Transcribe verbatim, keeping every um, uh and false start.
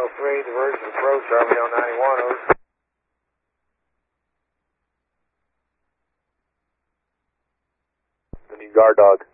oh three, diversion approach, R B O ninety-one, over. The new guard dog.